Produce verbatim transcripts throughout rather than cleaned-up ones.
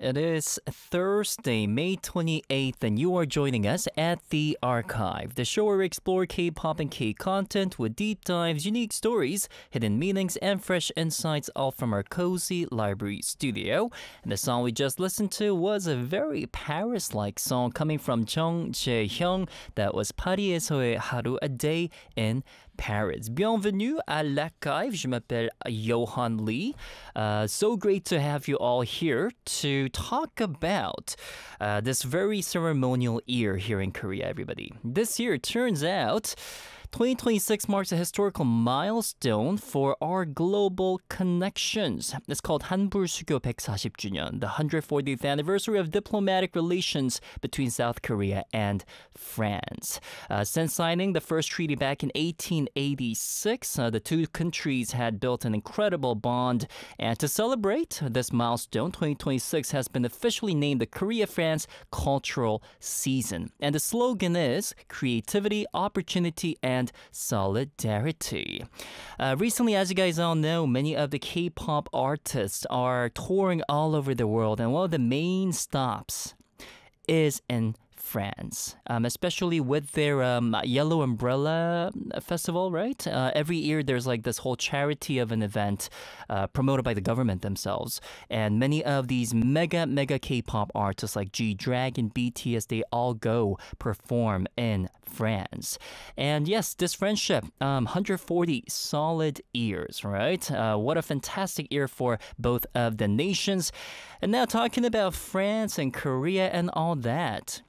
It is Thursday, May twenty-eighth, and you are joining us at The Archive, the show where we explore K-pop and K-content with deep dives, unique stories, hidden meanings, and fresh insights, all from our cozy library studio. And the song we just listened to was a very Paris-like song coming from Jung Jae-hyung. That was 파리에서의 하루, a day in Paris. Bienvenue à l'Archive. Je m'appelle Johan Lee. Uh, so great to have you all here to talk about uh, this very ceremonial year here in Korea, everybody. This year, turns out, twenty twenty-six marks a historical milestone for our global connections. It's called 한불수교 백사십 주년, the one hundred fortieth anniversary of diplomatic relations between South Korea and France. Uh, since signing the first treaty back in eighteen eighty-six, uh, the two countries had built an incredible bond. And to celebrate this milestone, twenty twenty-six has been officially named the Korea-France Cultural Season. And the slogan is creativity, opportunity, and solidarity. Uh, recently, as you guys all know, many of the K-pop artists are touring all over the world, and one of the main stops is in France, um, especially with their um, Yellow Umbrella Festival, right? Uh, every year there's like this whole charity of an event uh, promoted by the government themselves. And many of these mega, mega K-pop artists like G-Dragon, B T S, they all go perform in France. And yes, this friendship, um, one hundred forty solid years, right? Uh, what a fantastic year for both of the nations. And now talking about France and Korea and all that,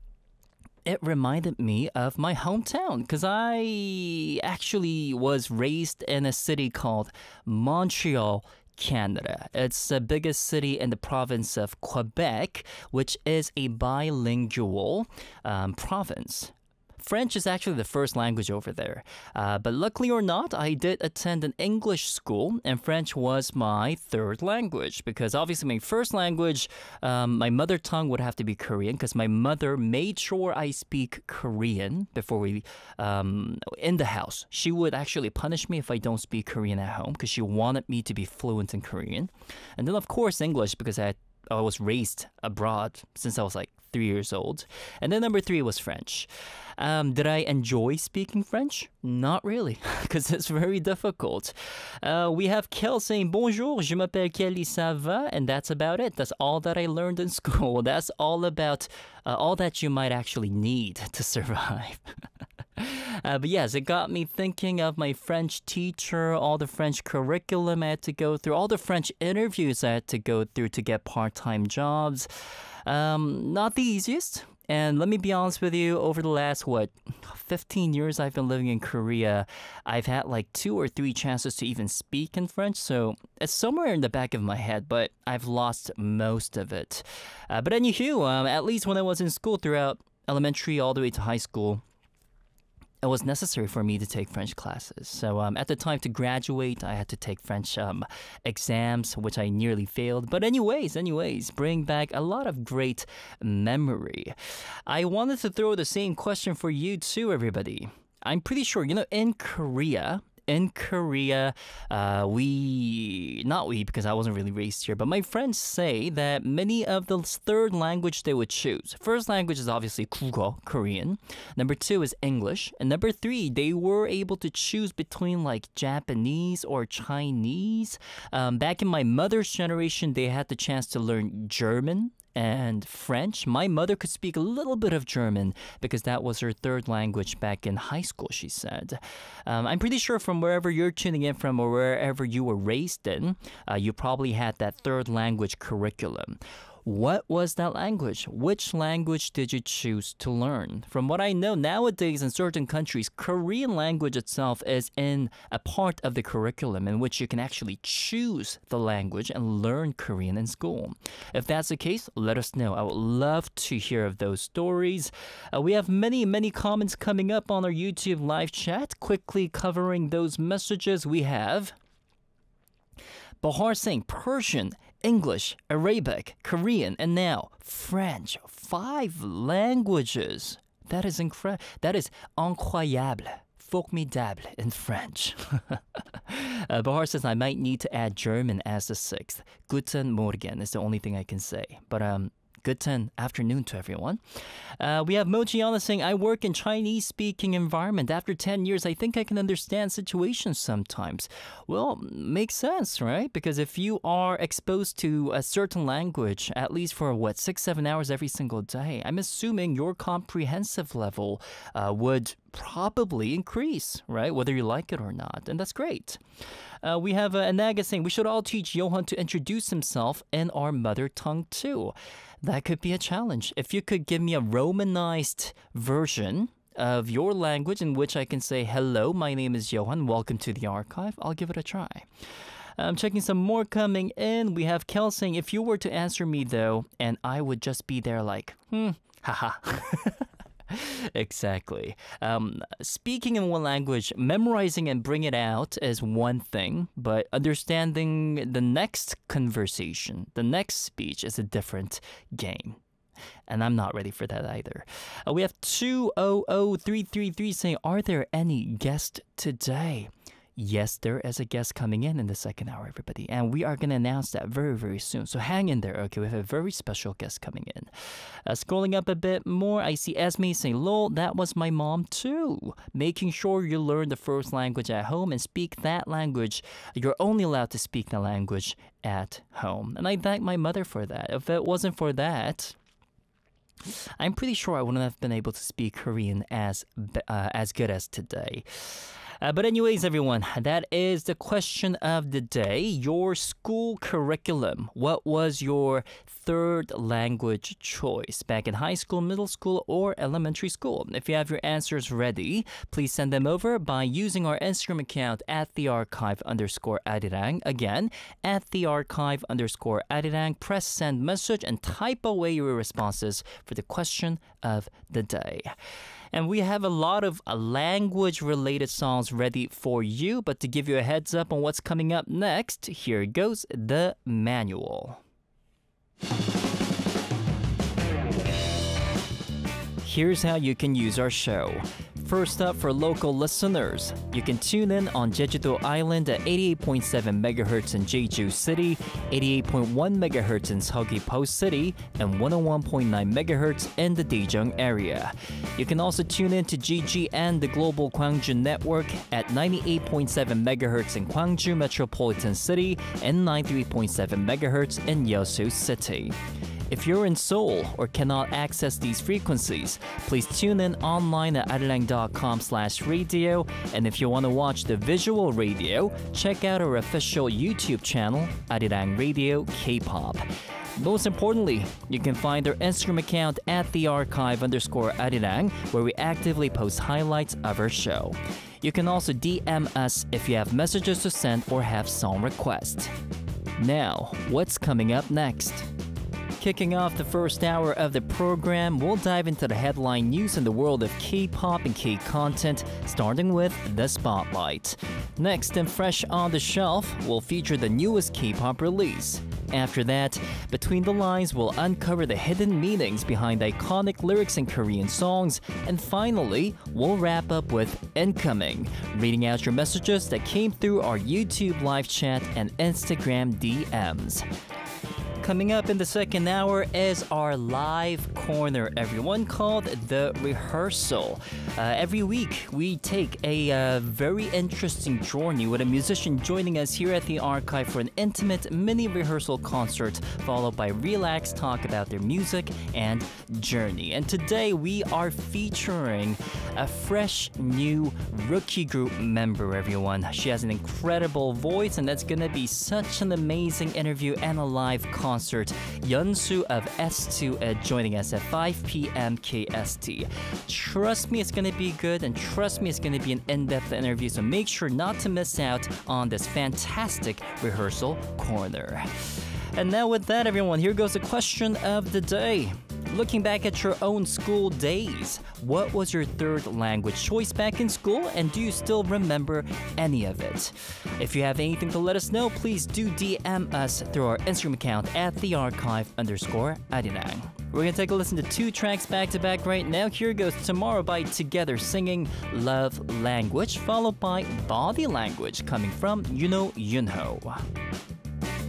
it reminded me of my hometown because I actually was raised in a city called Montreal, Canada. It's the biggest city in the province of Quebec, which is a bilingual um, province. French is actually the first language over there. Uh, but luckily or not, I did attend an English school, and French was my third language because obviously my first language, um, my mother tongue would have to be Korean because my mother made sure I speak Korean before we, um, in the house. She would actually punish me if I don't speak Korean at home because she wanted me to be fluent in Korean. And then of course English because I, I was raised abroad since I was like three years old. And then number three was French. Um, did I enjoy speaking French? Not really, because it's very difficult. Uh, we have Kel saying, Bonjour, je m'appelle Kelly, ça va? And that's about it. That's all that I learned in school. That's all about, uh, all that you might actually need to survive. Uh, but yes, it got me thinking of my French teacher, all the French curriculum I had to go through, all the French interviews I had to go through to get part-time jobs. Um, not the easiest. And let me be honest with you, over the last, what, fifteen years I've been living in Korea, I've had like two or three chances to even speak in French. So it's somewhere in the back of my head, but I've lost most of it. Uh, but anywho, um, at least when I was in school throughout elementary all the way to high school, it was necessary for me to take French classes. So um, at the time to graduate, I had to take French um, exams, which I nearly failed. But anyways, anyways, bring back a lot of great memory. I wanted to throw the same question for you too, everybody. I'm pretty sure, you know, in Korea, in Korea, uh, we, not we, because I wasn't really raised here, but my friends say that many of the third language they would choose. First language is obviously 국어, Korean. Number two is English. And number three, they were able to choose between like Japanese or Chinese. Um, back in my mother's generation, they had the chance to learn German and French. My mother could speak a little bit of German because that was her third language back in high school, she said. Um, I'm pretty sure from wherever you're tuning in from or wherever you were raised in, uh, you probably had that third language curriculum. What was that language? Which language did you choose to learn? From what I know, nowadays in certain countries, Korean language itself is in a part of the curriculum in which you can actually choose the language and learn Korean in school. If that's the case, let us know. I would love to hear of those stories. Uh, we have many, many comments coming up on our YouTube live chat. Quickly covering those messages, we have Bahar saying Persian, English, Arabic, Korean, and now French. Five languages. That is incredible. That is incroyable. formidable in French. uh, Bahar says, I might need to add German as the sixth. Guten Morgen is the only thing I can say. But, um... Good afternoon to everyone. Uh, we have Mojiana saying, I work in Chinese-speaking environment. After ten years, I think I can understand situations sometimes. Well, makes sense, right? Because if you are exposed to a certain language, at least for, what, six, seven hours every single day, I'm assuming your comprehensive level uh, would probably increase, right? Whether you like it or not. And that's great. Uh, we have uh, Anaga saying, we should all teach Johan to introduce himself in our mother tongue too. That could be a challenge. If you could give me a Romanized version of your language in which I can say, hello, my name is Johan, welcome to the archive, I'll give it a try. I'm checking some more coming in. We have Kel saying, if you were to answer me though, and I would just be there like, hmm, haha. Exactly. Um, speaking in one language, memorizing and bring it out is one thing, but understanding the next conversation, the next speech is a different game. And I'm not ready for that either. Uh, we have two oh oh three three three saying, are there any guests today? Yes, there is a guest coming in in the second hour, everybody. And we are going to announce that very, very soon. So hang in there, okay? We have a very special guest coming in. Uh, scrolling up a bit more, I see Esme saying, lol, that was my mom too. Making sure you learn the first language at home and speak that language. You're only allowed to speak the language at home. And I thank my mother for that. If it wasn't for that, I'm pretty sure I wouldn't have been able to speak Korean as, uh, as good as today. Uh, but anyways, everyone, that is the question of the day. Your school curriculum. What was your third language choice back in high school, middle school, or elementary school? If you have your answers ready, please send them over by using our Instagram account at the archive underscore arirang. Again, at the archive underscore arirang. Press send message and type away your responses for the question of the day. And we have a lot of uh, language-related songs ready for you. But to give you a heads up on what's coming up next, here goes the manual. Here's how you can use our show. First up, for local listeners, you can tune in on Jeju-do Island at eighty-eight point seven megahertz in Jeju City, eighty-eight point one megahertz in Seogwi Post City, and one oh one point nine megahertz in the Daejeong area. You can also tune in to G G and the Global Gwangju Network at ninety-eight point seven megahertz in Gwangju Metropolitan City and ninety-three point seven megahertz in Yeosu City. If you're in Seoul or cannot access these frequencies, please tune in online at arirang dot com slash radio. And if you want to watch the visual radio, check out our official YouTube channel, Arirang Radio K-pop. Most importantly, you can find our Instagram account at the archive underscore arirang, where we actively post highlights of our show. You can also D M us if you have messages to send or have song requests. Now, what's coming up next? Kicking off the first hour of the program, we'll dive into the headline news in the world of K-pop and K-content, starting with the Spotlight. Next, and fresh on the shelf, we'll feature the newest K-pop release. After that, Between the Lines will uncover the hidden meanings behind iconic lyrics in Korean songs. And finally, we'll wrap up with Incoming, reading out your messages that came through our YouTube live chat and Instagram D Ms. Coming up in the second hour is our live corner, everyone, called The Rehearsal. Uh, every week, we take a uh, very interesting journey with a musician joining us here at the archive for an intimate mini rehearsal concert, followed by relaxed talk about their music and journey. And today, we are featuring a fresh new rookie group member, everyone. She has an incredible voice, and that's going to be such an amazing interview and a live concert. Concert, Yeonsu of S two E joining us at five p.m. K S T. Trust me, it's going to be good, and trust me, it's going to be an in-depth interview, so make sure not to miss out on this fantastic rehearsal corner. And now with that, everyone, here goes the question of the day. Looking back at your own school days, what was your third language choice back in school, and do you still remember any of it? If you have anything to let us know, please do D M us through our Instagram account at the archive underscore Arirang. We're gonna take a listen to two tracks back to back right now. Here goes Tomorrow by Together singing Love Language, followed by Body Language coming from Yuno Yunho.